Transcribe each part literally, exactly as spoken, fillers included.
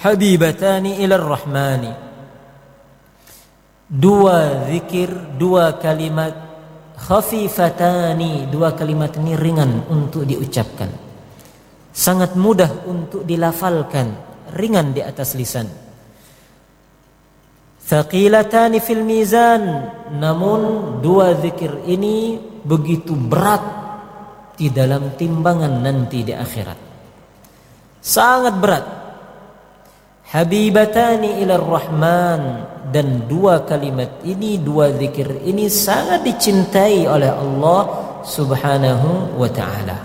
habibatani ila rahmani. Dua zikir, dua kalimat khafifatani, dua kalimat ini ringan untuk diucapkan, sangat mudah untuk dilafalkan, ringan di atas lisan. Thaqilatani fil mizan, namun dua zikir ini begitu berat di dalam timbangan nanti di akhirat, sangat berat. Habibatani ila rahman, dan dua kalimat ini, dua zikir ini sangat dicintai oleh Allah subhanahu wa ta'ala.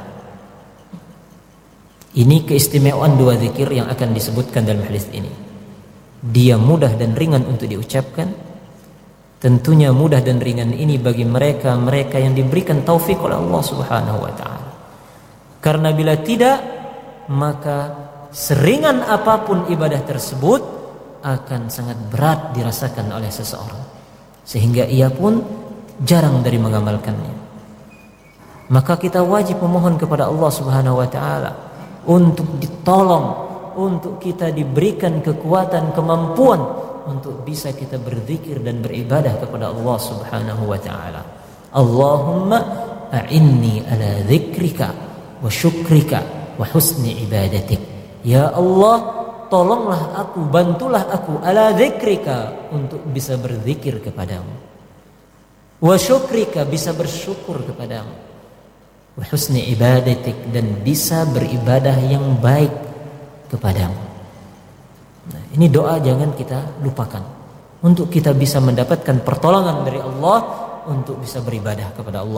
Ini keistimewaan dua zikir yang akan disebutkan dalam hadis ini. Dia mudah dan ringan untuk diucapkan. Tentunya mudah dan ringan ini bagi mereka-mereka yang diberikan taufik oleh Allah subhanahu wa ta'ala. Karena bila tidak, maka seringan apapun ibadah tersebut akan sangat berat dirasakan oleh seseorang, sehingga ia pun jarang dari mengamalkannya. Maka kita wajib memohon kepada Allah subhanahu wa ta'ala untuk ditolong, untuk kita diberikan kekuatan, kemampuan untuk bisa kita berzikir dan beribadah kepada Allah subhanahu wa ta'ala. Allahumma a'inni ala dzikrika wa syukrika wa husni ibadatik. Ya Allah, tolonglah aku, bantulah aku ala dzikrika, untuk bisa berzikir kepadamu, wa syukrika, bisa bersyukur kepadamu, wa husni ibadatik, dan bisa beribadah yang baik kepadamu. Nah, ini doa jangan kita lupakan untuk kita bisa mendapatkan pertolongan dari Allah untuk bisa beribadah kepada Allah.